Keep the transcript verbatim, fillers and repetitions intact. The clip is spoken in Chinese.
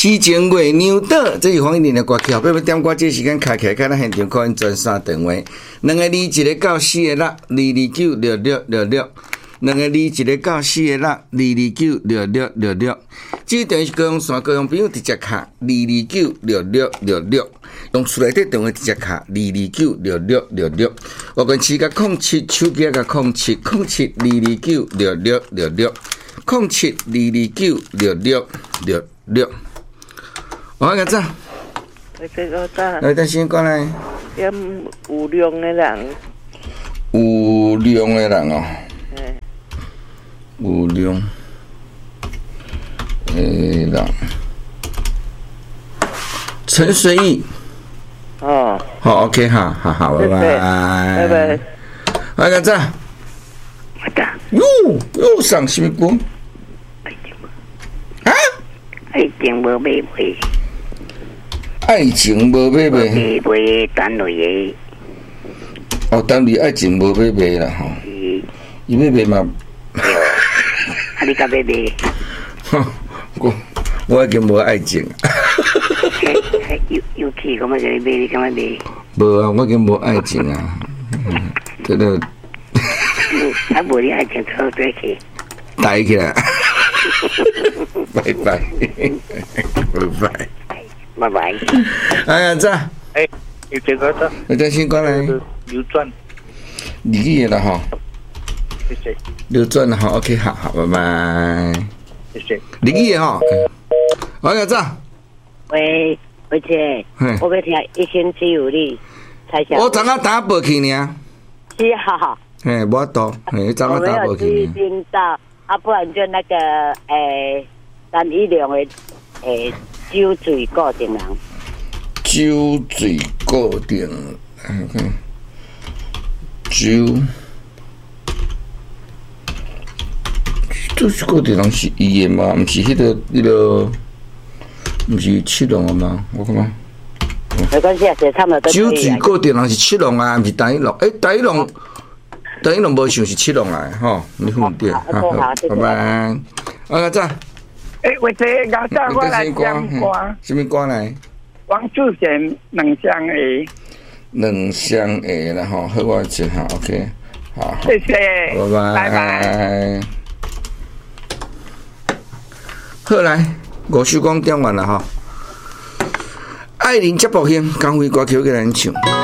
西前月娘岛，这是黄一年的歌曲。要要点歌，这时间开起来，看咱现场可以专线电话，两个二一个到四个六，二二九六六六六，两个二一个到四个六，二二九六六六六。这个电话是高雄线高雄朋友直接卡二二九六六六六，用厝内底电话直接卡二二九六六六六。我跟七个空七，手机个空七空七二二九六六六六，空七二二九六六六六。我个咋？ 我这个咋？ 来，等先过来。 点有量的人。 有量的人哦。 嗯。 有量的人。陈随意。 哦。 好 ，OK， 好好好，拜拜。 拜拜。 我个咋？ 我咋？ 哟，又上什么歌？啊？ 爱情无买卖。 爱情无买卖， 买卖单位的。 哦，单位爱情无买卖啦吼。 是。 伊要买嘛？ 啊，你甲要买？ 我我已经无爱情。 有有气，咁啊，就你买，你干嘛买？ 无啊，我已经无爱情啊。嗯，这个。 啊，无你爱情操作起。 带起来。拜拜，拜拜。 拜拜。 哎呀，这， 哎，有这个的， 你等先过来。 流转。 你的了哈。 谢谢。 流转了哈 ，OK， 好好，拜拜。 谢谢。 你的哈。哎呀，这。 喂，喂姐，我要听一心只有你，才想。 我昨仔打报去呢。 是啊。 嘿，无多，嘿，昨仔打报去呢。 听到，啊，不然就那个诶，单一量的诶。酒醉固定人， 酒醉固定，嗯，酒，酒醉固定人是伊的嘛？毋是迄个迄个，毋是七龙的吗？我看嘛。 没关系啊，写差不多。 酒醉固定人是七龙啊，毋是单一龙。诶，单一龙，单一龙无像是七龙来吼，你混对，好，拜拜。啊，咋？ 诶，我这刚才我来讲歌， 什么歌来？ 王祖贤两相会， 两相会啦吼，好，我接下 ，OK， 好， 谢谢， 拜拜，拜拜。好来，五首歌点完了哈。爱玲接宝兴，江辉歌曲给咱唱。